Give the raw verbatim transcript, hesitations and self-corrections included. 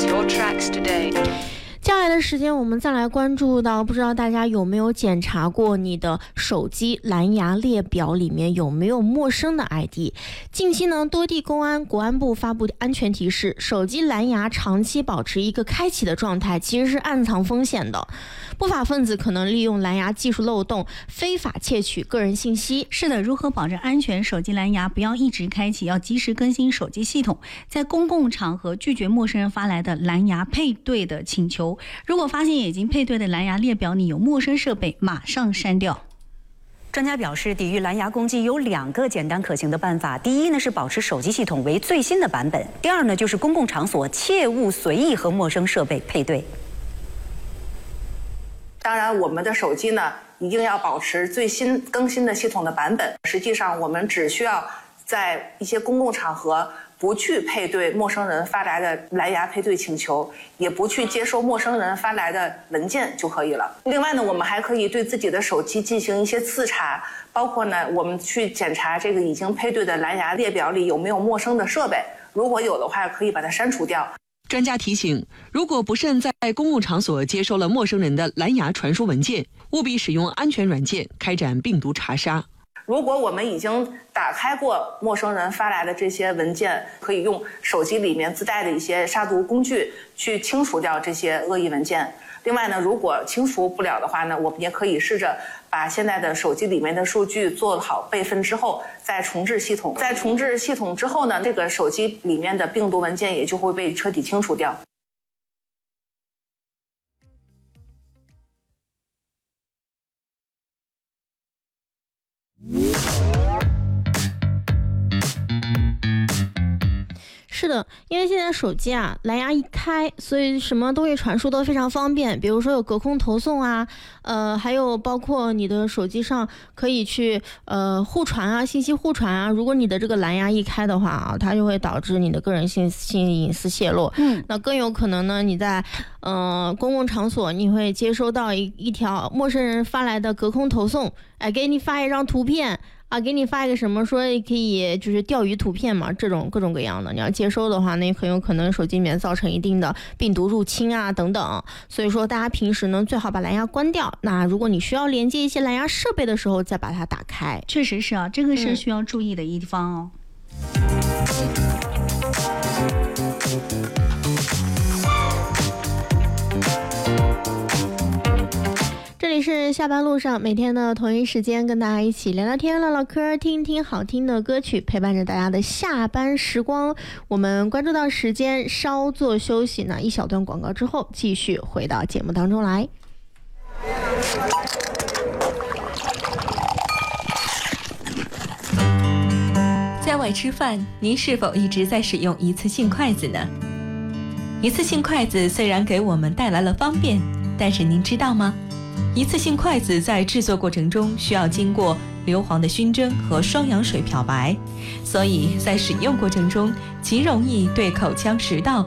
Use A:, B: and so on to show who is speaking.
A: your tracks today。
B: 接下来的时间，我们再来关注到，不知道大家有没有检查过你的手机蓝牙列表里面有没有陌生的 I D。 近期呢，多地公安、国安部发布安全提示，手机蓝牙长期保持一个开启的状态，其实是暗藏风险的。不法分子可能利用蓝牙技术漏洞，非法窃取个人信息。
C: 是的，如何保证安全？手机蓝牙不要一直开启，要及时更新手机系统。在公共场合拒绝陌生人发来的蓝牙配对的请求。如果发现已经配对的蓝牙列表里有陌生设备，马上删掉。
D: 专家表示，抵御蓝牙攻击有两个简单可行的办法。第一呢是保持手机系统为最新的版本；第二呢就是公共场所切勿随意和陌生设备配对。
E: 当然，我们的手机呢一定要保持最新更新的系统的版本。实际上，我们只需要在一些公共场合不去配对陌生人发来的蓝牙配对请求，也不去接收陌生人发来的文件就可以了。另外呢，我们还可以对自己的手机进行一些自查，包括呢，我们去检查这个已经配对的蓝牙列表里有没有陌生的设备，如果有的话，可以把它删除掉。
F: 专家提醒，如果不慎在公共场所接收了陌生人的蓝牙传输文件，务必使用安全软件开展病毒查杀。
E: 如果我们已经打开过陌生人发来的这些文件，可以用手机里面自带的一些杀毒工具去清除掉这些恶意文件。另外呢，如果清除不了的话呢，我们也可以试着把现在的手机里面的数据做好备份之后再重置系统。在重置系统之后呢，这个手机里面的病毒文件也就会被彻底清除掉。
B: 是的，因为现在手机啊，蓝牙一开，所以什么东西传输都非常方便。比如说有隔空投送啊，呃，还有包括你的手机上可以去呃互传啊，信息互传啊。如果你的这个蓝牙一开的话啊，它就会导致你的个人信息隐私泄露。嗯，那更有可能呢，你在呃公共场所你会接收到一一条陌生人发来的隔空投送，哎，给你发一张图片。啊，给你发一个什么说可以就是钓鱼图片嘛，这种各种各样的，你要接收的话，那很有可能手机里面造成一定的病毒入侵啊等等。所以说大家平时呢最好把蓝牙关掉。那如果你需要连接一些蓝牙设备的时候，再把它打开。
C: 确实是啊，这个是需要注意的一方哦。
B: 这里是下班路上，每天的同一时间跟大家一起聊聊天、唠唠嗑，听听好听的歌曲，陪伴着大家的下班时光。我们关注到时间，稍作休息呢，一小段广告之后，继续回到节目当中来。
G: 在外吃饭，您是否一直在使用一次性筷子呢？一次性筷子虽然给我们带来了方便，但是您知道吗？一次性筷子在制作过程中需要经过硫磺的熏蒸和双氧水漂白，所以在使用过程中极容易对口腔食道